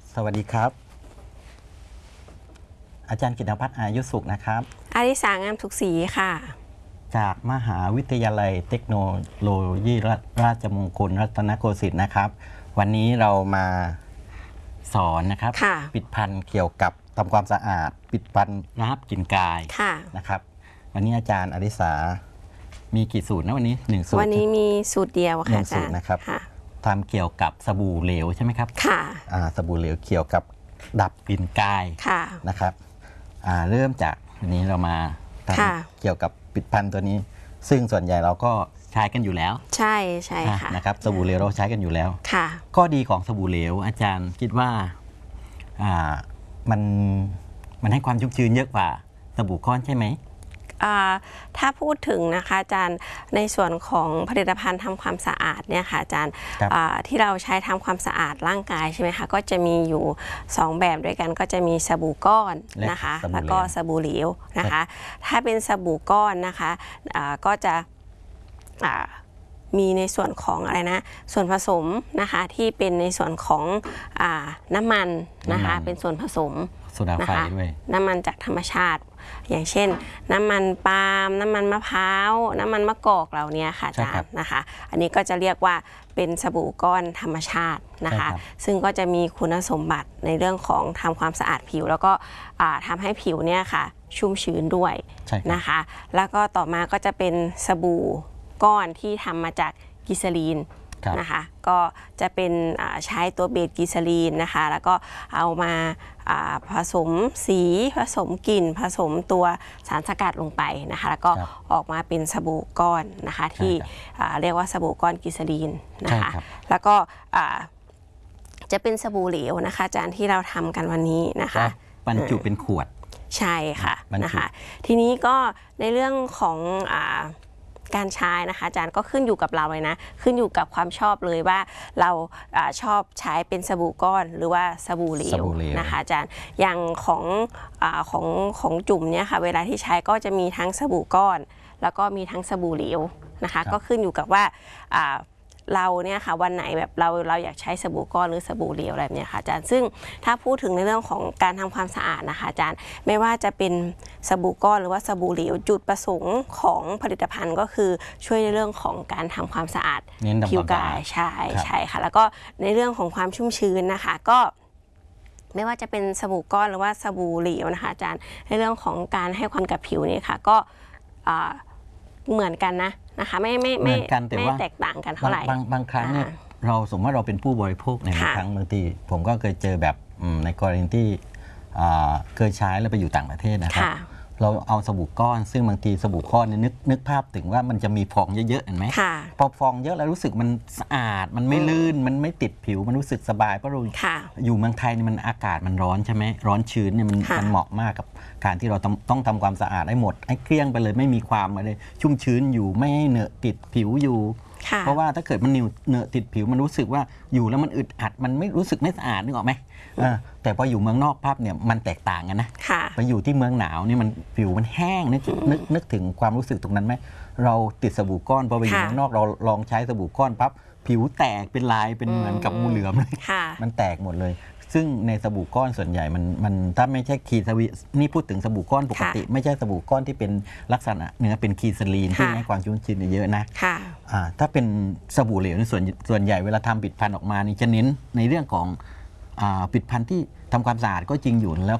สวัสดีครับอาจารย์กิตติพัฒน์อายุสุขนะครับอาริสางามสุขศรีค่ะจากมหาวิทยาลัยเทคโนโลยีราชมงคลรัตนโกสินทร์นะครับวันนี้เรามาสอนนะครับปิดพันเกี่ยวกับทำความสะอาดปิดพันระงับกลิ่นกายนะครับวันนี้อาจารย์อริสามีกี่สูตรนะวันนี้1 สูตรวันนี้มีสูตรเดียวค่ะอาจารย์นะครับทำเกี่ยวกับสบู่เหลวใช่ไหมครับค่ะสบู่เหลวเกี่ยวกับดับกลิ่นกายนะครับเริ่มจากวันนี้เรามาทำเกี่ยวกับปิดพันตัวนี้ซึ่งส่วนใหญ่เราก็ใช้กันอยู่แล้วใช่ค่ะนะครับสบู่เหลวเราใช้กันอยู่แล้วค่ะข้อดีของสบู่เหลวอาจารย์คิดว่ามันให้ความชุ่มชื้นเยอะกว่าสบู่ก้อนใช่ไหมถ้าพูดถึงนะคะอาจารย์ในส่วนของผลิตภัณฑ์ทำความสะอาดเนี่ยค่ะอาจารย์ที่เราใช้ทำความสะอาดร่างกายใช่ไหมคะก็จะมีอยู่2แบบด้วยกันก็จะมีสบู่ก้อนนะคะแล้วก็สบู่เหลวนะคะถ้าเป็นสบู่ก้อนนะคะก็จะมีในส่วนของอะไรนะส่วนผสมนะคะที่เป็นในส่วนของน้ำมันนะคะเป็นส่วนผสมนะคะน้ำมันจากธรรมชาติอย่างเช่นน้ำมันปาล์มน้ำมันมะพร้าวน้ำมันมะกอกเหล่านี้ค่ะอาจารย์นะคะอันนี้ก็จะเรียกว่าเป็นสบู่ก้อนธรรมชาตินะคะซึ่งก็จะมีคุณสมบัติในเรื่องของทำความสะอาดผิวแล้วก็ทำให้ผิวเนี่ยค่ะชุ่มชื้นด้วยนะคะแล้วก็ต่อมาก็จะเป็นสบู่ก้อนที่ทำมาจากกิซาลีนนะคะก็จะเป็นใช้ตัวเบสกิซาลีนนะคะแล้วก็เอามาผสมสีผสมกลิ่นผสมตัวสารสกัดลงไปนะคะแล้วก็ออกมาเป็นสบู่ก้อนนะคะที่เรียกว่าสบู่ก้อนกิซาลีนนะคะแล้วก็จะเป็นสบู่เหลวนะคะอาจารย์ที่เราทำกันวันนี้นะคะบรรจุเป็นขวดใช่ค่ะนะคะทีนี้ก็ในเรื่องของการใช้นะคะอาจารย์ก็ขึ้นอยู่กับเราเลยนะขึ้นอยู่กับความชอบเลยว่าเราชอบใช้เป็นสบู่ก้อนหรือว่าสบู่เหลวนะคะอาจารย์อย่างของจุ่มเนี่ยค่ะเวลาที่ใช้ก็จะมีทั้งสบู่ก้อนแล้วก็มีทั้งสบู่เหลวนะคะก็ขึ้นอยู่กับว่าเราเนี่ยค่ะวันไหนแบบเราอยากใช้สบู่ก้อนหรือสบู่เหลวอะไรเนี่ยค่ะอาจารย์ซึ่งถ้าพูดถึงในเรื่องของการทำความสะอาดนะคะอาจารย์ไม่ว่าจะเป็นสบู่ก้อนหรือว่าสบู่เหลวจุดประสงค์ของผลิตภัณฑ์ก็คือช่วยในเรื่องของการทำความสะอาดผิวกายใช่ค่ะแล้วก็ในเรื่องของความชุ่มชื้นนะคะก็ไม่ว่าจะเป็นสบู่ก้อนหรือว่าสบู่เหลวนะคะอาจารย์ในเรื่องของการให้ความกับผิวนี่ค่ะก็เหมือนกันนะคะไม่แตกต่างกันเท่าไหร่บางครั้งเนี่ยเราสมมติว่าเราเป็นผู้บริโภคในบางครั้งบางทีผมก็เคยเจอแบบในกรณีที่เคยใช้แล้วไปอยู่ต่างประเทศนะครับเราเอาสบู่ก้อนซึ่งบางทีสบู่ก้อนเนี่ยนึกภาพถึงว่ามันจะมีฟองเยอะๆเห็นไหมพอฟองเยอะแล้วรู้สึกมันสะอาดมันไม่ลื่นมันไม่ติดผิวมันรู้สึกสบายเพราะเราอยู่เมืองไทยเนี่ยมันอากาศมันร้อนใช่ไหมร้อนชื้นเนี่ยมันเหมาะมากกับการที่เราต้องทำความสะอาดให้หมดให้เกลี้ยงไปเลยไม่มีความอะไรชุ่มชื้นอยู่ไม่ให้เหนอะติดผิวอยู่เพราะว่าถ้าเกิดมันเหนอะติดผิวมันรู้สึกว่าอยู่แล้วมันอึดอัดมันไม่รู้สึกไม่สะอาดนึกออกไหมแต่พออยู่เมืองนอกภาพเนี่ยมันแตกต่างกันนะไปอยู่ที่เมืองหนาวนี่มันผิวมันแห้งนึกถึงความรู้สึกตรงนั้นไหมเราติดสบู่ก้อนพอไปอยู่เมืองนอกเราลองใช้สบู่ก้อนปั๊บผิวแตกเป็นลายเป็นเหมือนกับงูเหลือมเลยมันแตกหมดเลยซึ่งในสบู่ก้อนส่วนใหญ่มันถ้าไม่ใช่คีซาลีนนี่พูดถึงสบู่ก้อนปกติไม่ใช่สบู่ก้อนที่เป็นลักษณะเนื้อเป็นคีซาลีนที่ให้ความชุ่มชื้นเยอะนะถ้าเป็นสบู่เหลวในส่วนใหญ่เวลาทำปิดพันออกมานี่จะเน้นในเรื่องของปิดพันที่ทำความสะอาดก็จริงอยู่แล้ว